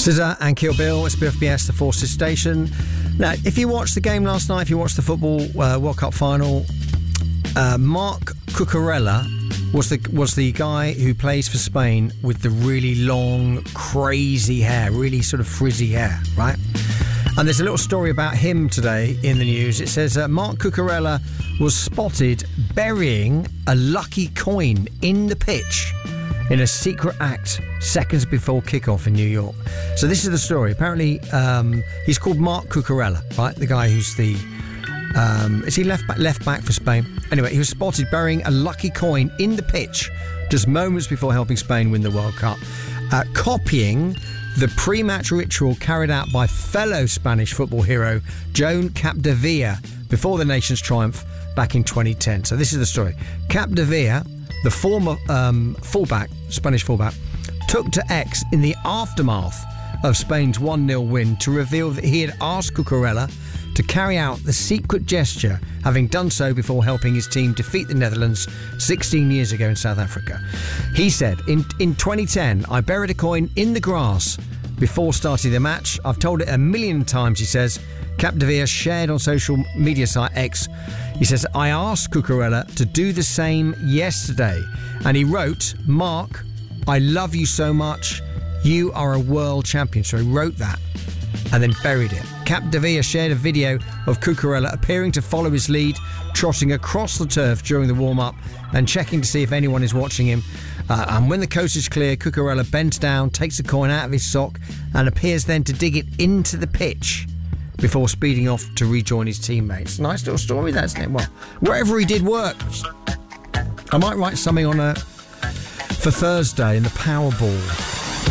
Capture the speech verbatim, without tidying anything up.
Scissor and Kill Bill, it's B F B S, the Forces Station. Now, if you watched the game last night, if you watched the football uh, World Cup final, uh, Marc Cucurella was the was the guy who plays for Spain with the really long, crazy hair, really sort of frizzy hair, right? And there's a little story about him today in the news. It says uh, Marc Cucurella was spotted burying a lucky coin in the pitch in a secret act seconds before kickoff in New York. So this is the story. Apparently, um, he's called Marc Cucurella, right? The guy who's the... Um, is he left back, left back for Spain? Anyway, he was spotted burying a lucky coin in the pitch just moments before helping Spain win the World Cup, uh, copying the pre-match ritual carried out by fellow Spanish football hero Joan Capdevila before the nation's triumph back in twenty ten. So this is the story. Capdevila, the former um, fullback, Spanish fullback, took to X in the aftermath of Spain's one nil win to reveal that he had asked Cucurella to carry out the secret gesture, having done so before helping his team defeat the Netherlands sixteen years ago in South Africa. He said, in, in twenty ten, I buried a coin in the grass before starting the match. I've told it a million times, he says. Capdevila shared on social media site X. He says, I asked Cucurella to do the same yesterday. And he wrote, Mark, I love you so much. You are a world champion. So he wrote that and then buried it. Capdevila shared a video of Cucurella appearing to follow his lead, trotting across the turf during the warm-up and checking to see if anyone is watching him. Uh, and when the coast is clear, Cucurella bends down, takes the coin out of his sock and appears then to dig it into the pitch before speeding off to rejoin his teammates. Nice little story, that, isn't it? Well, wherever he did work. I might write something on a for Thursday in the Powerball.